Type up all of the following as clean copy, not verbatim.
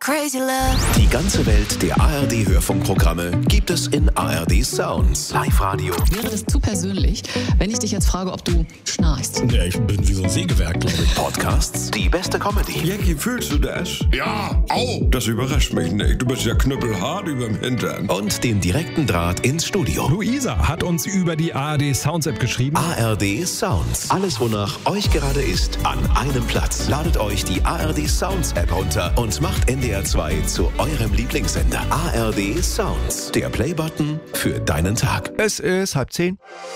crazy love. Die ganze Welt der ARD-Hörfunkprogramme gibt es in ARD Sounds. Live-Radio. Wäre das zu persönlich, wenn ich dich jetzt frage, ob du schnarchst? Ja, ich bin wie so ein Sägewerk, glaube ich. Podcasts, die beste Comedy. Jackie, fühlst du das? Ja, au! Das überrascht mich nicht. Du bist ja knüppelhart überm Hintern. Und den direkten Draht ins Studio. Luisa hat uns über die ARD Sounds App geschrieben. ARD Sounds. Alles, wonach euch gerade ist, an einem Platz. Ladet euch die ARD Sounds App runter und macht NDR 2 zu eurem Lieblingssender. ARD Sounds. Der Playbutton für deinen Tag. Es ist 9:30.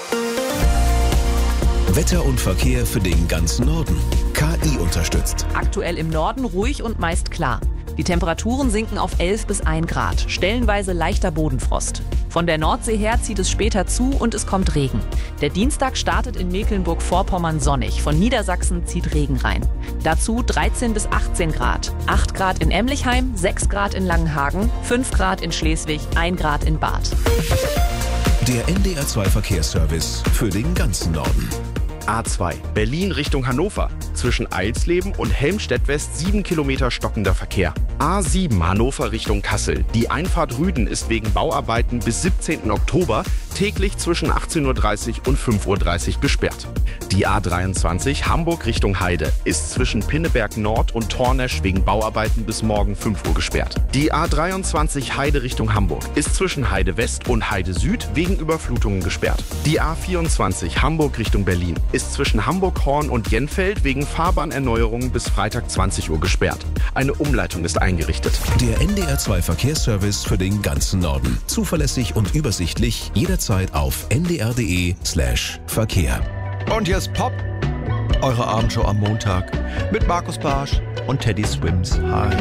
Wetter und Verkehr für den ganzen Norden. KI unterstützt. Aktuell im Norden ruhig und meist klar. Die Temperaturen sinken auf 11 bis 1 Grad, stellenweise leichter Bodenfrost. Von der Nordsee her zieht es später zu und es kommt Regen. Der Dienstag startet in Mecklenburg-Vorpommern sonnig, von Niedersachsen zieht Regen rein. Dazu 13 bis 18 Grad, 8 Grad in Emlichheim, 6 Grad in Langenhagen, 5 Grad in Schleswig, 1 Grad in Barth. Der NDR 2 Verkehrsservice für den ganzen Norden. A2 Berlin Richtung Hannover. Zwischen Eilsleben und Helmstedt West 7 Kilometer stockender Verkehr. A7 Hannover Richtung Kassel. Die Einfahrt Rüden ist wegen Bauarbeiten bis 17. Oktober täglich zwischen 18.30 Uhr und 5.30 Uhr gesperrt. Die A23 Hamburg Richtung Heide ist zwischen Pinneberg Nord und Tornesch wegen Bauarbeiten bis morgen 5 Uhr gesperrt. Die A23 Heide Richtung Hamburg ist zwischen Heide West und Heide Süd wegen Überflutungen gesperrt. Die A24 Hamburg Richtung Berlin ist zwischen Hamburg-Horn und Jenfeld wegen Fahrbahnerneuerungen bis Freitag 20 Uhr gesperrt. Eine Umleitung ist eingerichtet. Der NDR 2 Verkehrsservice für den ganzen Norden. Zuverlässig und übersichtlich, jederzeit auf ndr.de/Verkehr. Und hier ist Pop, eure Abendshow am Montag mit Markus Barsch und Teddy Swims. Hi.